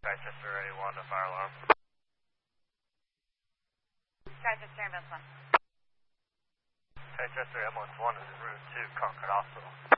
Skychester ready, 1 to fire alarm. Skychester ambulance 1. Skychester ambulance 1 is en route to Concord Hospital.